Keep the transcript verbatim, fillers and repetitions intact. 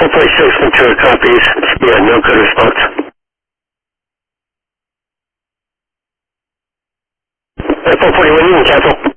four forty-six, Ventura copies. Yeah, no good response. four forty-one, you can cancel.